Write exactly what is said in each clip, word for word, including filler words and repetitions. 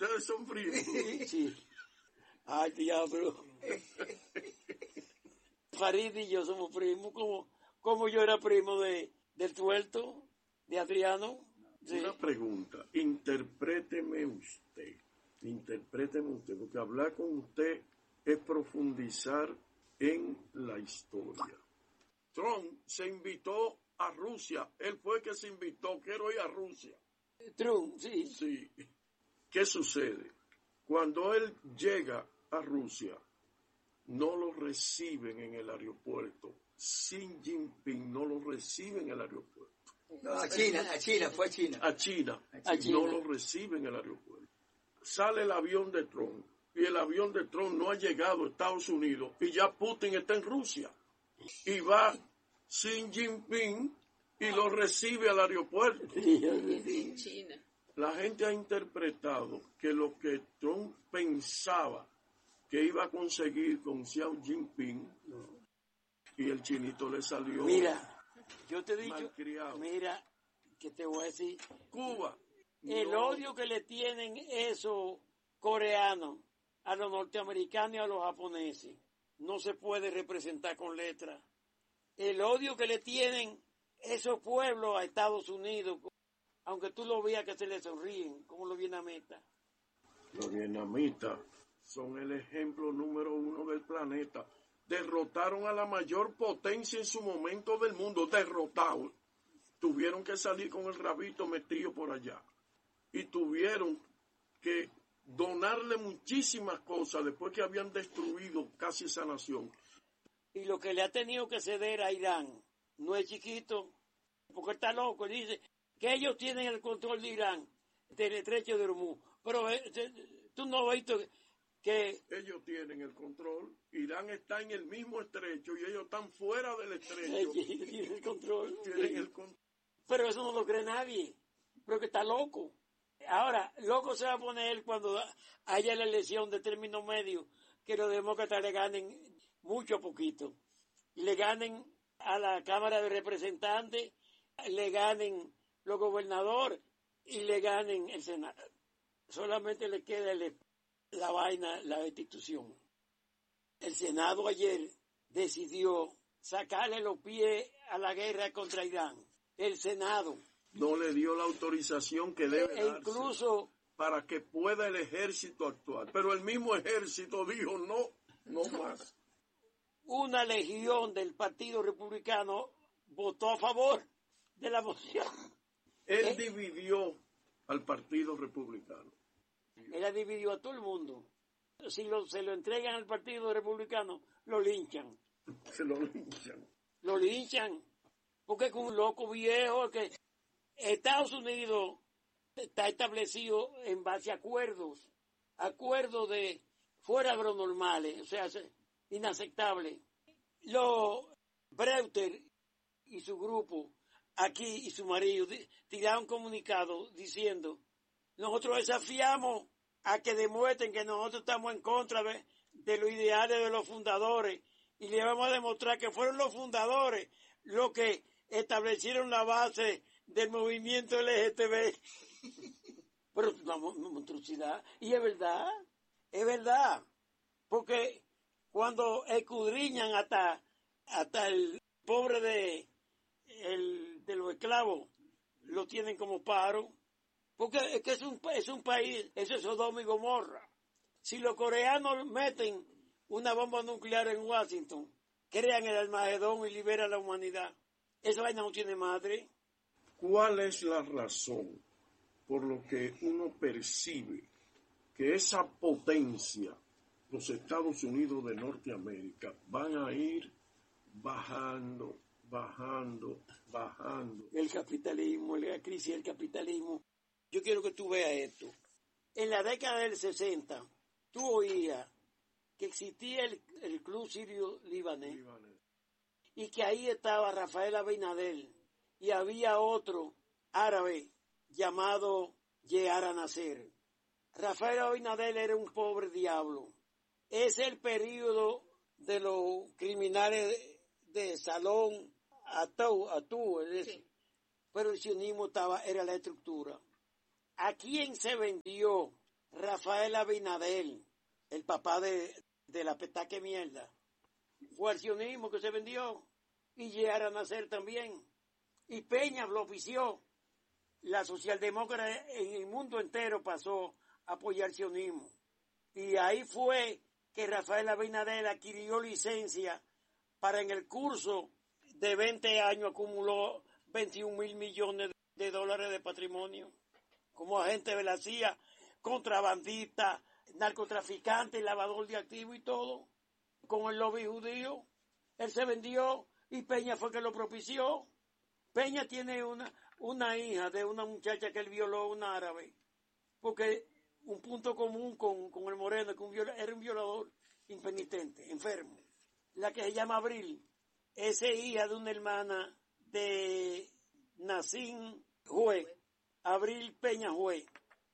ustedes son primos. Sí. Ay, diablo. Farid y yo somos primos, como, como yo era primo de, del tuerto, de Adriano. Sí. Una pregunta, interpréteme usted, interpréteme usted, porque hablar con usted es profundizar en la historia. Trump se invitó a Rusia, él fue que se invitó, quiero ir a Rusia. Trump, sí. Sí. ¿Qué sucede? Cuando él llega a Rusia, no lo reciben en el aeropuerto. Xi Jinping no lo recibe en el aeropuerto. No, a China, a China, fue a China. A China, A China. no lo recibe en el aeropuerto. Sale el avión de Trump y el avión de Trump no ha llegado a Estados Unidos y ya Putin está en Rusia. Y va Xi Jinping y lo recibe al aeropuerto. En China. La gente ha interpretado que lo que Trump pensaba que iba a conseguir con Xi Jinping y el chinito le salió. Mira, yo te he dicho, malcriado. mira, que te voy a decir, Cuba. el no, odio que le tienen esos coreanos a los norteamericanos y a los japoneses no se puede representar con letras. El odio que le tienen esos pueblos a Estados Unidos, aunque tú lo veas que se le sonríen, como los vietnamitas. Los vietnamitas son el ejemplo número uno del planeta. Derrotaron a la mayor potencia en su momento del mundo, derrotados. Tuvieron que salir con el rabito metido por allá. Y tuvieron que donarle muchísimas cosas después que habían destruido casi esa nación. Y lo que le ha tenido que ceder a Irán no es chiquito, porque está loco. Dice que ellos tienen el control de Irán, del estrecho de Hormuz. Pero eh, tú no has visto que... Ellos tienen el control. Irán está en el mismo estrecho y ellos están fuera del estrecho. Ellos tienen el control. Tienen el control. Pero eso no lo cree nadie, pero que está loco. Ahora, loco se va a poner cuando haya la elección de término medio, que los demócratas le ganen mucho a poquito. Le ganen a la Cámara de Representantes, le ganen los gobernadores y le ganen el Senado. Solamente le queda el, la vaina, la destitución. El Senado ayer decidió sacarle los pies a la guerra contra Irán. El Senado. No le dio la autorización que debe E incluso para que pueda el ejército actuar. Pero el mismo ejército dijo no, no más. Una legión del Partido Republicano votó a favor de la moción. Él ¿Eh? dividió al Partido Republicano. Él la dividió a todo el mundo. Si lo, se lo entregan al Partido Republicano, lo linchan. Se lo linchan. Lo linchan. Porque es un loco viejo que Estados Unidos está establecido en base a acuerdos. Acuerdos de fuera de lo normales, o sea, inaceptable. Los Breuter y su grupo, aquí y su marido, tiraron comunicado diciendo, nosotros desafiamos a que demuestren que nosotros estamos en contra de, de los ideales de los fundadores y le vamos a demostrar que fueron los fundadores los que establecieron la base del movimiento L G T B. Pero es una monstruosidad. Y es verdad, es verdad. Porque cuando escudriñan hasta, hasta el pobre de, el, de los esclavos, lo tienen como paro. Porque es que es un, es un país, eso es Sodoma y Gomorra. Si los coreanos meten una bomba nuclear en Washington, crean el Armagedón y liberan a la humanidad. Esa vaina no tiene madre. ¿Cuál es la razón por lo que uno percibe que esa potencia, los Estados Unidos de Norteamérica, van a ir bajando, bajando, bajando? El capitalismo, la crisis del capitalismo. Yo quiero que tú veas esto. En la década del sesenta, tú oías que existía el, el Club Sirio Libanés. Libanés. Y que ahí estaba Rafael Abinadel y había otro árabe llamado Yehara Nasser. Rafael Abinadel era un pobre diablo. Es el periodo de los criminales de, de Salón Atú, Atú, sí. Pero el sionismo estaba, era la estructura. ¿A quién se vendió Rafael Abinadel, el papá de, de la petaque mierda, fue al sionismo que se vendió, y Yehara Nasser también, y Peña lo ofició. La socialdemócrata en el mundo entero pasó a apoyar el sionismo. Y ahí fue que Rafael Abinadel adquirió licencia para en el curso de veinte años acumuló veintiún mil millones de dólares de patrimonio como agente de la C I A, contrabandista, narcotraficante, lavador de activos y todo, con el lobby judío. Él se vendió y Peña fue que lo propició. Peña tiene una, una hija de una muchacha que él violó, una árabe, porque un punto común con, con el Moreno, que un viola, era un violador impenitente, enfermo. La que se llama Abril, esa es hija de una hermana de Nacín Juez, Abril Peña Juez.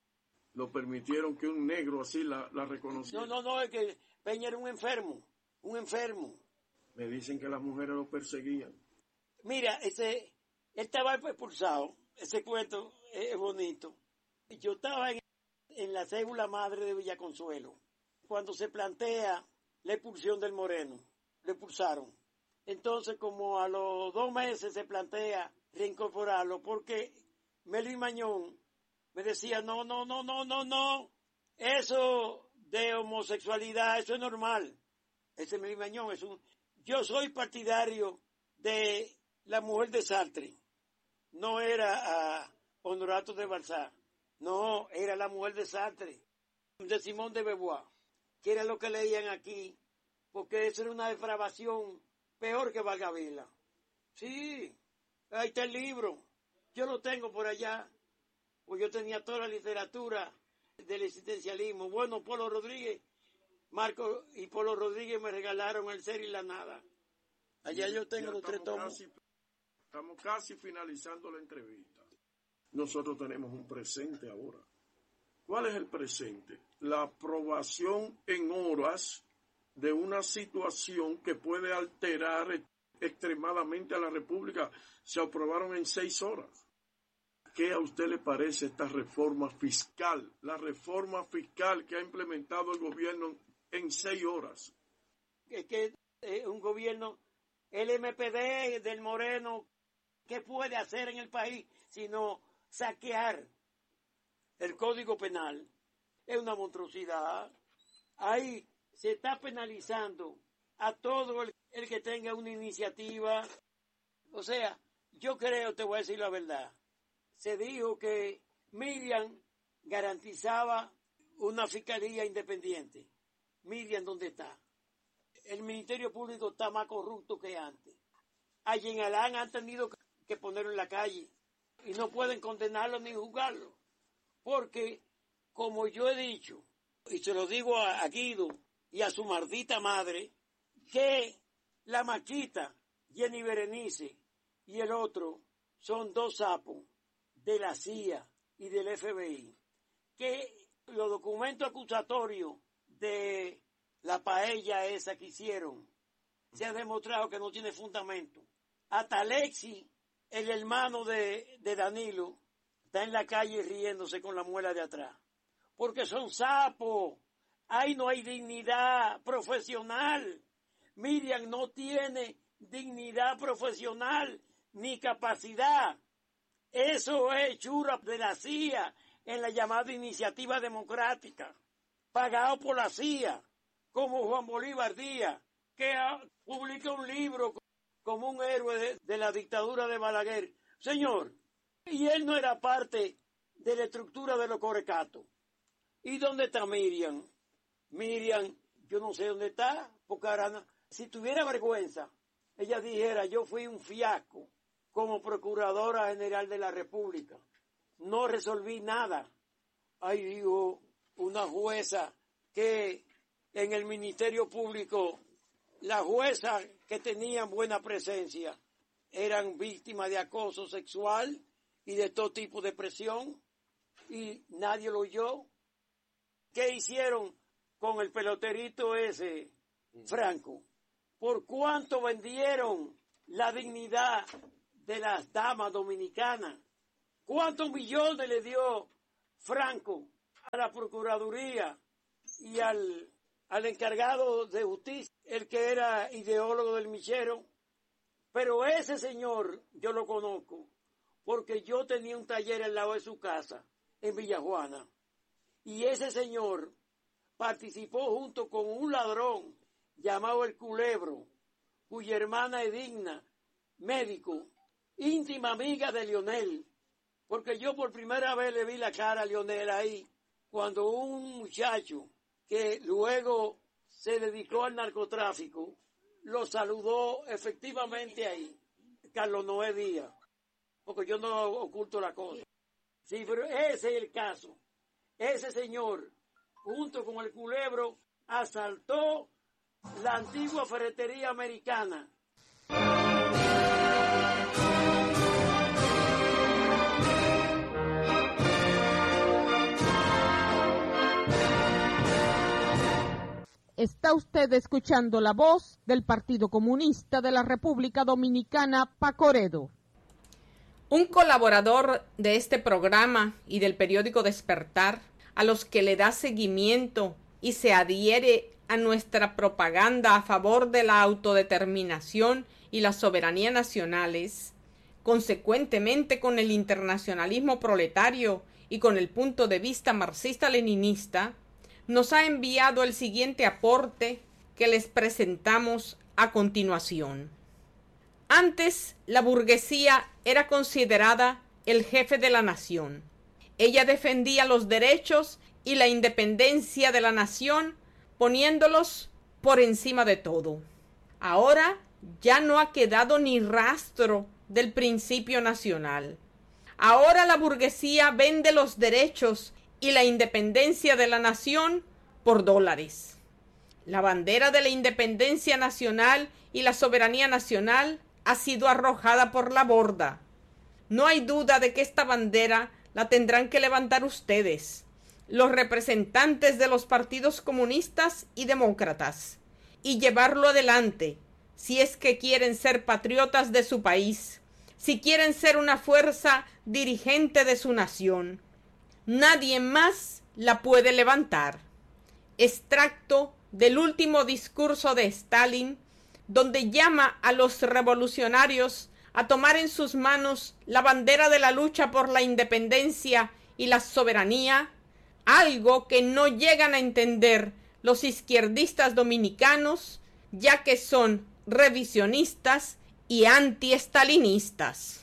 Lo permitieron que un negro así la, la reconociera. No, no, no, es que Peña era un enfermo, un enfermo. Me dicen que las mujeres lo perseguían. Mira, ese, él estaba expulsado, ese cuento es bonito. Yo estaba en, en la cédula madre de Villaconsuelo, cuando se plantea la expulsión del Moreno, lo expulsaron. Entonces, como a los dos meses se plantea reincorporarlo, porque Melvin Mañón me decía, no, no, no, no, no, no, eso de homosexualidad, eso es normal. Ese Melvin Mañón es un... Yo soy partidario de la mujer de Sartre, no era a Honorato de Balzac, no, era la mujer de Sartre, de Simón de Beauvoir, que era lo que leían aquí, porque eso era una depravación peor que Valgavila. Sí, ahí está el libro, yo lo tengo por allá, pues yo tenía toda la literatura del existencialismo. Bueno, Polo Rodríguez, Marco y Polo Rodríguez me regalaron El Ser y la Nada. Allá yo tengo los tres tomos. Casi, estamos casi finalizando la entrevista. Nosotros tenemos un presente ahora. ¿Cuál es el presente? La aprobación en horas de una situación que puede alterar extremadamente a la República. Se aprobaron en seis horas. ¿Qué a usted le parece esta reforma fiscal? La reforma fiscal que ha implementado el gobierno en seis horas. Es que eh, un gobierno, el M P D del Moreno, ¿qué puede hacer en el país sino saquear el Código Penal? Es una monstruosidad. Ahí se está penalizando a todo el, el que tenga una iniciativa. O sea, yo creo, te voy a decir la verdad, se dijo que Miriam garantizaba una fiscalía independiente. Miriam, ¿dónde está? El Ministerio Público está más corrupto que antes. A Jean Alain han tenido que ponerlo en la calle y no pueden condenarlo ni juzgarlo. Porque, como yo he dicho, y se lo digo a, a Guido y a su maldita madre, que la machita, Jenny Berenice, y el otro son dos sapos de la C I A y del F B I, que los documentos acusatorios de la paella esa que hicieron se ha demostrado que no tiene fundamento. Hasta Alexi, el hermano de, de Danilo, está en la calle riéndose con la muela de atrás, porque son sapos. Ahí no hay dignidad profesional. Miriam no tiene dignidad profesional ni capacidad. Eso es chura de la C I A en la llamada iniciativa democrática, pagado por la C I A, como Juan Bolívar Díaz, que publica un libro como un héroe de, de la dictadura de Balaguer. Señor, y él no era parte de la estructura de los Corecatos. ¿Y dónde está Miriam? Miriam, yo no sé dónde está, porque ahora, si tuviera vergüenza, ella dijera, yo fui un fiasco como Procuradora General de la República. No resolví nada. Ahí dijo una jueza que en el Ministerio Público, las juezas que tenían buena presencia eran víctimas de acoso sexual y de todo tipo de presión, y nadie lo oyó. ¿Qué hicieron con el peloterito ese, Franco? ¿Por cuánto vendieron la dignidad de las damas dominicanas? ¿Cuántos millones le dio Franco a la Procuraduría y al, al encargado de justicia, el que era ideólogo del Michero. Pero ese señor yo lo conozco porque yo tenía un taller al lado de su casa en Villajuana. Y ese señor participó junto con un ladrón llamado el Culebro, cuya hermana Edigna, médico, íntima amiga de Lionel, porque yo por primera vez le vi la cara a Lionel ahí, cuando un muchacho que luego se dedicó al narcotráfico, lo saludó efectivamente ahí, Carlos Noé Díaz, porque yo no oculto la cosa. Sí, pero ese es el caso. Ese señor, junto con el Culebro, asaltó la antigua ferretería americana. Está usted escuchando la voz del Partido Comunista de la República Dominicana, Pacoredo. Un colaborador de este programa y del periódico Despertar, a los que le da seguimiento y se adhiere a nuestra propaganda a favor de la autodeterminación y la soberanía nacionales, consecuentemente con el internacionalismo proletario y con el punto de vista marxista-leninista, nos ha enviado el siguiente aporte que les presentamos a continuación. Antes, la burguesía era considerada el jefe de la nación. Ella defendía los derechos y la independencia de la nación, poniéndolos por encima de todo. Ahora ya no ha quedado ni rastro del principio nacional. Ahora la burguesía vende los derechos y la independencia de la nación por dólares. La bandera de la independencia nacional y la soberanía nacional ha sido arrojada por la borda. No hay duda de que esta bandera la tendrán que levantar ustedes, los representantes de los partidos comunistas y demócratas, y llevarlo adelante, si es que quieren ser patriotas de su país, si quieren ser una fuerza dirigente de su nación. Nadie más la puede levantar. Extracto del último discurso de Stalin, donde llama a los revolucionarios a tomar en sus manos la bandera de la lucha por la independencia y la soberanía, algo que no llegan a entender los izquierdistas dominicanos, ya que son revisionistas y anti-estalinistas.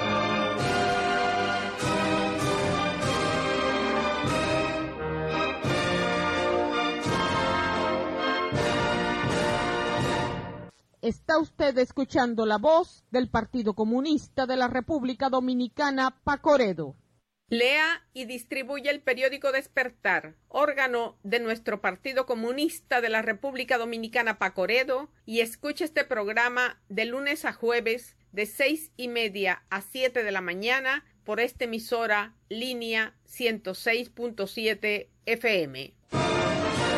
Está usted escuchando la voz del Partido Comunista de la República Dominicana, Pacoredo. Lea y distribuye el periódico Despertar, órgano de nuestro Partido Comunista de la República Dominicana, Pacoredo, y escuche este programa de lunes a jueves de seis y media a siete de la mañana por esta emisora línea ciento seis punto siete F M.